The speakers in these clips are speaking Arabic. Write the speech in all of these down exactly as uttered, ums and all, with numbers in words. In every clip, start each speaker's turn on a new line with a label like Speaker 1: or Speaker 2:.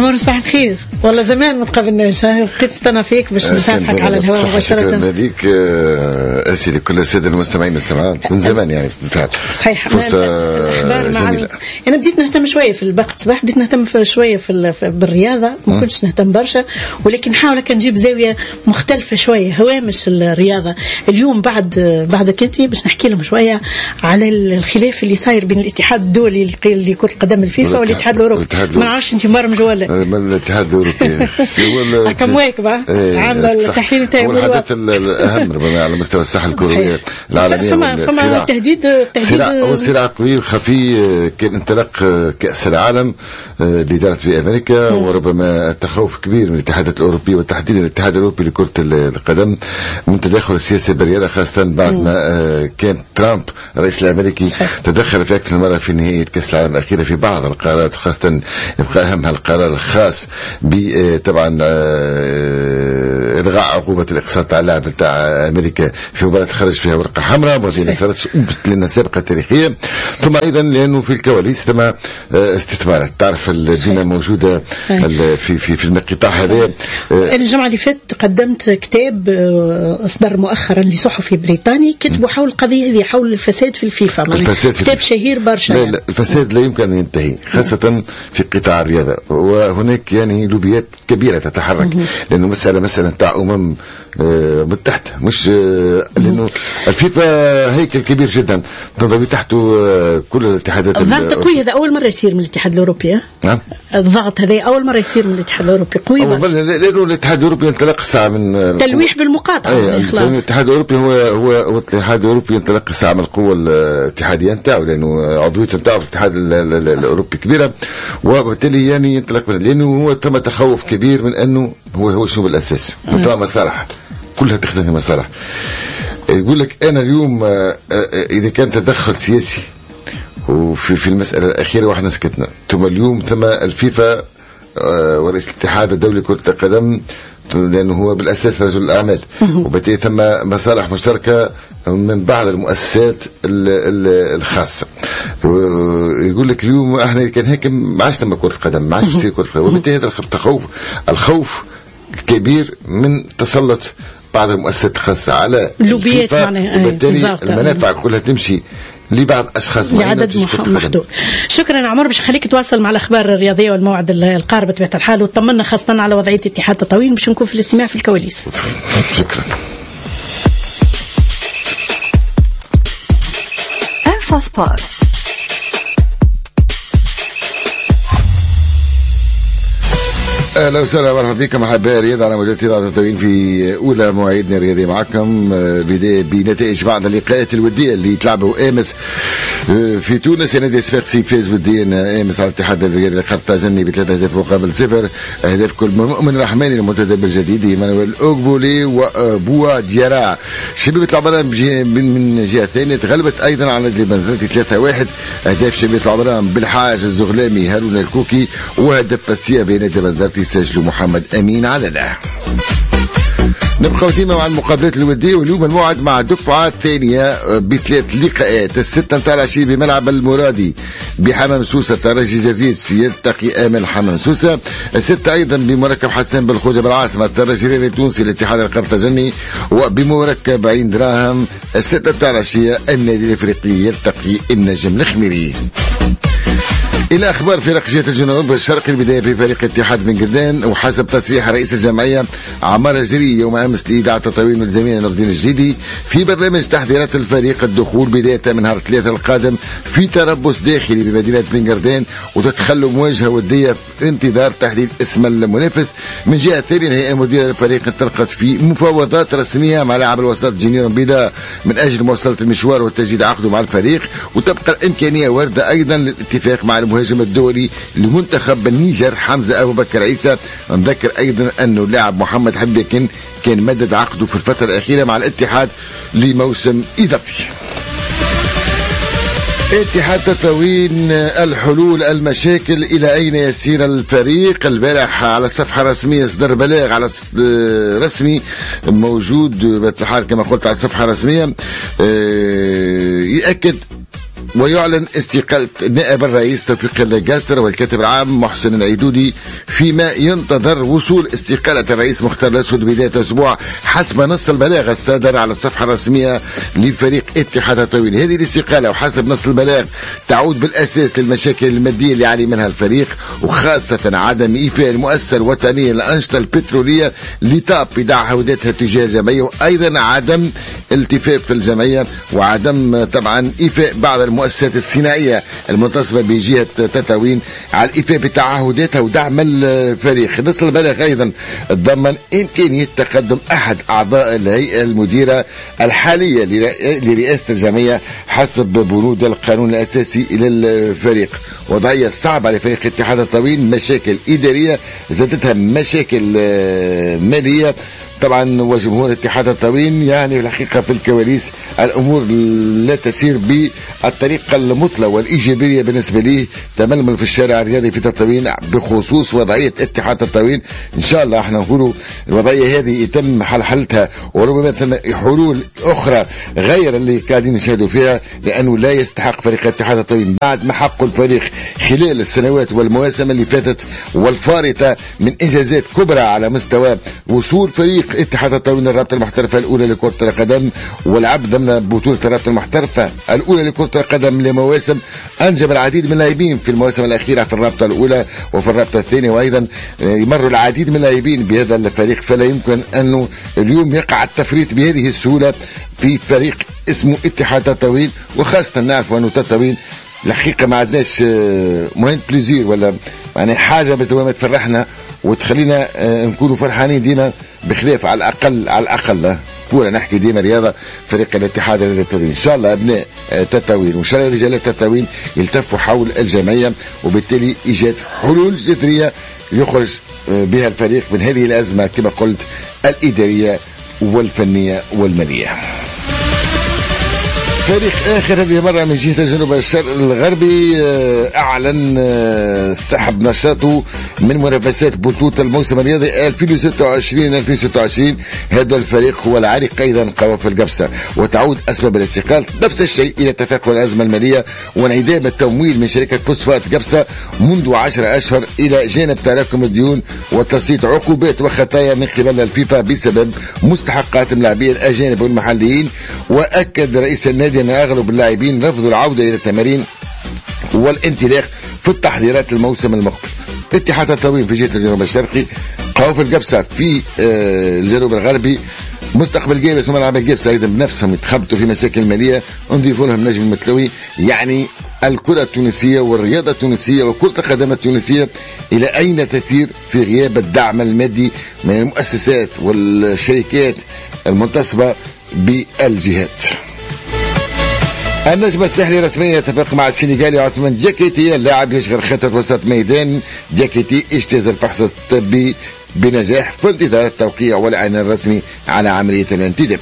Speaker 1: عمر صباح الخير. والله زمان ما تقابلناش، بقيت استنى فيك باش نتابعك على الهواء مباشرة.
Speaker 2: هذيك اسي لكل الساده المستمعين والمستمعات من زمان يعني بالفعل.
Speaker 1: صحيح.
Speaker 2: فرصه جميله.
Speaker 1: انا بديت نهتم شويه في الباقة صباح، بديت نهتم في شويه في بالرياضه، ما كنتش نهتم برشا، ولكن نحاول كان نجيب زاويه مختلفه شويه، هوامش الرياضه. اليوم بعد بعدك انت باش نحكي لهم شويه على الخلاف اللي صاير بين الاتحاد الدولي لكرة القدم الفيفا والاتحاد الاوروبي. ما نعرفش انت مرمج ولا
Speaker 2: الاتحاد الاوروبي
Speaker 1: كم واكبه عامله التحليل نتاعو.
Speaker 2: هو الحدث الاهم ربما على مستوى الساحه الكرويه العالميه.
Speaker 1: فما فما تهديد
Speaker 2: تهديد هو صراع قوي وخفي. كان انطلاق كاس العالم اللي دارت في امريكا، وربما التخوف كبير من الاتحادات الاوروبيه وتحديدا الاتحاد الاوروبي لكره القدم من تدخل السياسه بالرياضه، خاصه بعد ما كان ترامب الرئيس الامريكي تدخل في اكثر من مره في نهايه كاس العالم الاخيره في بعض القرارات، خاصه يبقى اهمها القرار الخاص طبعا الغاء عقوبه الاقصاء تاع اللاعب تاع امريكا في مباراه خرج فيها ورقه حمراء، وهذه ما صارتش لنا سابقه تاريخيه. ثم ايضا لانه في الكواليس ثم استثمارات تعرف ديما موجوده في في في القطاع هذا.
Speaker 1: الجمعه اللي فاتت قدمت كتاب اصدر مؤخرا لصحفي بريطاني كتبوا حول القضيه هذه، حول الفساد في الفيفا.
Speaker 2: الفساد
Speaker 1: كتاب شهير برشا.
Speaker 2: لا, لا الفساد لا يمكن ان ينتهي، خاصه في قطاع الرياضه، وهناك يعني لوبيات كبيره تتحرك، لانه مساله مساله تاع امم متحده، مش لانه الفيفا هيكل كبير جدا تنضوي تحته كل الاتحادات.
Speaker 1: الضغط قوي، هذا اول مره يصير من الاتحاد الاوروبي.
Speaker 2: نعم
Speaker 1: الضغط هذا اول مره يصير من الاتحاد الاوروبي قوي،
Speaker 2: لانه الاتحاد الاوروبي انطلق الساعه من
Speaker 1: تلويح بالمقاطعه.
Speaker 2: يعني خلاص الاتحاد الاوروبي هو هو, هو الاتحاد الاوروبي انطلق الساعه من القوه الاتحاديه نتاعو، لانه عضويته نتاعو في الاتحاد الاوروبي كبيره، وبالتالي يعني ينطلق لانه هو تم تخوف كبير من انه هو هو شنو بالاساس تم مصالح كلها تخدم في مصالح. يقول لك انا اليوم اذا كان تدخل سياسي وفي في المساله الاخيره واحنا سكتنا، ثم اليوم ثم الفيفا ورئيس الاتحاد الدولي لكره القدم، لانه هو بالاساس رجل الاعمال، وبالتالي ثم مصالح مشتركه من بعض المؤسسات الخاصه. يقول لك اليوم احنا كان هيك ما عادش ثم كره قدم، ما عادش بيصير كره قدم، وبالتالي هذا التخوف الخوف الكبير من تسلط بعض المؤسسات الخاصه على
Speaker 1: اللوبيات،
Speaker 2: وبالتالي المنافع كلها تمشي لبعض اشخاص
Speaker 1: لعدد محدود. شكرا عمر، باش خليك تواصل مع الاخبار الرياضيه والموعد القارب بطبيعه الحال، وتطمنا خاصه على وضعيه اتحاد تطاوين باش نكون في الاستماع في الكواليس.
Speaker 2: شكرا.
Speaker 3: انفو سبورت.
Speaker 2: اهلا وسهلا ومرحبا بكم احبائي الرياضه على موجات اذاعه تطاوين في اولى مواعيدنا الرياضيه معكم، بدايه بنتائج بعض اللقاءات الوديه اللي تلعبوا امس في تونس. نادي الصفاقسي فاز وديا امس على الاتحاد الرياضي القرطاجني بثلاثه اهداف مقابل صفر. اهداف كل مؤمن الرحماني المنتدب الجديد، ايمانويل اوغبولي وبوا ديارا. شبيبه العبران من جهه ثانيه تغلبت ايضا على نادي بنزرتي ثلاثة واحد. اهداف شبيبه العبران بالحاج الزغلامي هارون الكوكي، وهدف باسيه بين نادي بنزرتي سجل محمد امين علله. نبقى ديما مع المقابلات الوديه، واليوم الموعد مع الدفعه الثانيه بثلاث لقاءات. الستة نتاع العشيه بملعب المرادي بحمام سوسه ترجي زرزيز يلتقي امل حمام سوسه. الستة ايضا بمركب حسان بالخوجه بالعاصمه الترجي الرياضي التونسي الاتحاد القرطاجني، وبمركب عين دراهم الستة نتاع العشيه النادي الافريقي يلتقي النجم الخميري. إلى أخبار فرق جهة الجنوب الشرقي، البداية في فريق اتحاد بن قردان، وحسب تصريح رئيس الجمعية عمار الجري يوم أمس لإذاعة تطاوين من الزميل نور الدين الجديدي في برنامج تحضيرات الفريق الدخول بداية من نهار الثلاثاء القادم في تربص داخلي بمدينة بن قردان، وتتخلوا مواجهة ودية في انتظار تحديد اسم المنافس. من جهة ثانية الهيئة المديرة للفريق انطلقت في مفاوضات رسمية مع لاعب الوسط جونيور بيدا من أجل مواصلة المشوار وتجديد عقده مع الفريق، وتبقى الإمكانية واردة أيضا للاتفاق مع المهاجم الدولي لمنتخب النيجر حمزة أبو بكر عيسى. نذكر أيضا أنه اللاعب محمد حبيكن كان مدد عقده في الفترة الأخيرة مع الاتحاد لموسم إضافي. اتحاد تطاوين الحلول المشاكل إلى أين يسير الفريق؟ البارح على الصفحة الرسمية صدر بلاغ على رسمي موجود بالحال كما قلت على الصفحة الرسمية يأكد ويعلن استقالة نائب الرئيس توفيق القاسر والكاتب العام محسن العيدودي فيما ينتظر وصول استقالة الرئيس مختار الأسود بداية الأسبوع حسب نص البلاغ الصادر على الصفحة الرسمية لفريق اتحاد التطوير. هذه الاستقالة وحسب نص البلاغ تعود بالأساس للمشاكل المادية اللي يعاني منها الفريق، وخاصة عدم إيفاء المؤسسة الوطنية للأنشطة البترولية لتاب بدع عودتها تجاه الجمعية، وأيضا عدم التفاف في الجمعية وعدم طبعا إيفاء بعض المؤسسات الصناعية المنتصبة بجهة تطاوين على الإيفاء بتعهداتها ودعم الفريق. نص البلاغ أيضا تضمن إمكانية تقدم أحد أعضاء الهيئة المديرة الحالية لرئاسة الجمعية حسب بنود القانون الأساسي إلى الفريق. وضعية صعبة على فريق اتحاد التطوير، مشاكل إدارية زادتها مشاكل مالية طبعا، وجمهور اتحاد التطوير يعني في الحقيقة في الكواليس الأمور لا تسير بالطريقة المثلى والإيجابية بالنسبة ليه. تململ في الشارع الرياضي في تطاوين بخصوص وضعية اتحاد التطوير. إن شاء الله احنا نقولوا الوضعية هذه يتم حلحلتها، وربما ثم حلول أخرى غير اللي قاعدين نشاهدوا فيها، لأنه لا يستحق فريق اتحاد التطوير بعد ما حقه الفريق خلال السنوات والمواسم اللي فاتت والفارطة من إنجازات كبرى على مستوى وصول فريق اتحاد التطوير الرابطة المحترفة الأولى لكرة القدم، والعب ضمن بطولة الرابطة المحترفة الأولى لكرة القدم لمواسم، أنجب العديد من اللاعبين في المواسم الأخيرة في الرابطة الأولى وفي الرابطة الثانية، وأيضا يمر العديد من اللاعبين بهذا الفريق. فلا يمكن أنه اليوم يقع التفريط بهذه السهولة في فريق اسمه اتحاد التطوير، وخاصة نعرف أنه التطوير الحقيقة ما عندناش مهم بليزير ولا يعني حاجة بس ما تفرحنا وتخلينا نكونوا فرحانين ديما، بخلاف على الأقل على الأقل كورة نحكي ديما رياضة فريق الاتحاد التطوير. إن شاء الله أبناء تطاوين وإن شاء الله رجال التطاوين يلتفوا حول الجمعية، وبالتالي إيجاد حلول جذرية يخرج بها الفريق من هذه الأزمة كما قلت الإدارية والفنية والمالية. فريق آخر هذه مرة من جهة الجنوب الشرق الغربي أعلن سحب نشاطه من منافسات بطولة الموسم الرياضي ألفين وستة وعشرين ألفين وستة وعشرين. هذا الفريق هو العريق أيضا قوافل القبسة، وتعود أسباب الاستقالة نفس الشيء إلى تفاقم الأزمة المالية وانعدام التمويل من شركة فوسفات قبسة منذ عشرة أشهر، إلى جانب تراكم الديون وتسليط عقوبات وخطايا من قبل الفيفا بسبب مستحقات اللاعبين الأجانب والمحليين. وأكد رئيس النادي أن أغلب اللاعبين رفضوا العودة إلى التمارين والانطلاق في التحضيرات الموسم المقبل. اتحاد التطوير في جهة الجنوب الشرقي، قوافل قبسة في الجنوب الغربي، مستقبل جيبس وملعب الجيبس أيضا بنفسهم يتخبطوا في مشاكل مالية. نضيفوا لهم نجم المتلوي. يعني الكرة التونسية والرياضة التونسية وكرة القدم التونسية إلى أين تسير في غياب الدعم المادي من المؤسسات والشركات المنتصبة بالجهات. النجم الساحلي رسميا يتفق مع السنغالي عثمان جاكيتي، اللاعب يشغل خطة وسط ميدان. جاكيتي اجتاز الفحص الطبي بنجاح في انتظار التوقيع والإعلان الرسمي على عملية الانتداب.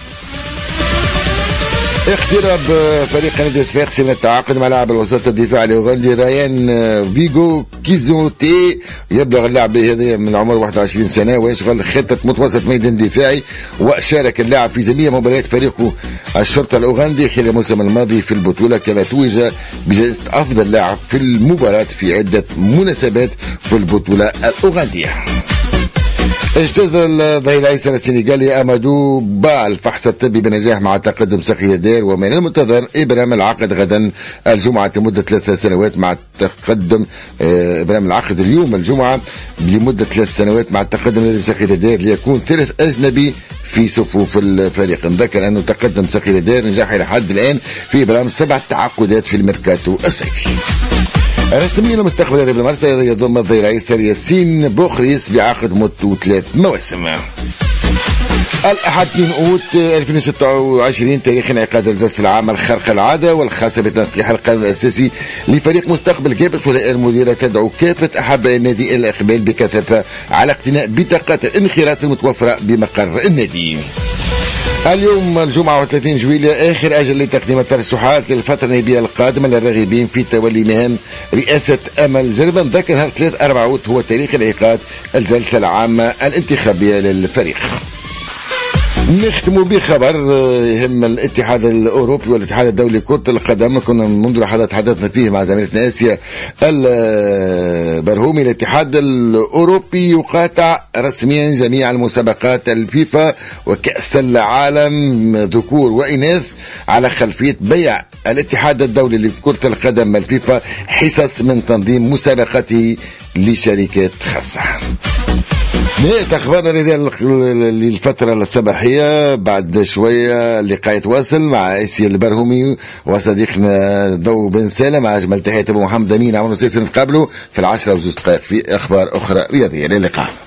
Speaker 2: اقترب فريق نادي صفاقسي من التعاقد مع لاعب الوسط الدفاع الاوغندي رايان فيغو كيزوتي. يبلغ اللاعب هذا من العمر واحد وعشرين سنة ويشغل خطة متوسط ميدان دفاعي، وشارك اللاعب في جميع مباريات فريقه الشرطة الاوغندي خلال الموسم الماضي في البطولة، كما توج بجائزة افضل لاعب في المباراة في عدة مناسبات في البطولة الاوغندية. اجتاز الظهير الايسر السنغالي امادو با الفحص الطبي بنجاح مع تقدم ساقي الدير، ومن المنتظر ابرام العقد غدا الجمعه لمده ثلاث سنوات مع تقدم ابرام العقد اليوم الجمعه لمده ثلاث سنوات مع التقدم نادي ساقي الدير ليكون ثالث اجنبي في صفوف الفريق. نذكر انه تقدم ساقي الدير نجاح الى حد الان في ابرام سبع تعاقدات في الميركاتو الصيفي. رسميا المستقبل هذا بالمرسى يضم الظهير الايسر ياسين بوخريس بعقد مدته ثلاث مواسم. الأحد اثنين أوت ألفين وستة وعشرين تاريخ انعقاد الجلسة العامة الخارقة العادة والخاصة بتنقيح القانون الأساسي لفريق مستقبل جابس، والهيئة المديرة تدعو كافة أحباء النادي إلى الإقبال بكثافة على اقتناء بطاقات الانخراط المتوفرة بمقر النادي. اليوم الجمعة وثلاثين جويلية آخر أجل لتقديم الترشحات للفترة النيابية القادمة للراغبين في تولي مهام رئاسة أمل جربا. ذاك نهار ثلاثة أربعة أوت هو تاريخ انعقاد الجلسة العامة الانتخابية للفريق. نختم بخبر يهم الاتحاد الاوروبي والاتحاد الدولي لكرة القدم. كنا منذ لحظات تحدثنا فيه مع زميلتنا اسيا البرهومي. الاتحاد الاوروبي يقاطع رسميا جميع المسابقات الفيفا وكأس العالم ذكور وإناث على خلفية بيع الاتحاد الدولي لكرة القدم الفيفا حصص من تنظيم مسابقته لشركات خاصة. نهاية أخبارنا للفترة الصباحية. بعد شوية اللقاء يتواصل مع اسيا البرهومي وصديقنا ضو بن سالم. أجمل تحية أبو محمد أمين. عمرو سيسر نتقابلوا في العشرة وزوز دقائق في أخبار أخرى رياضية. إلى اللقاء.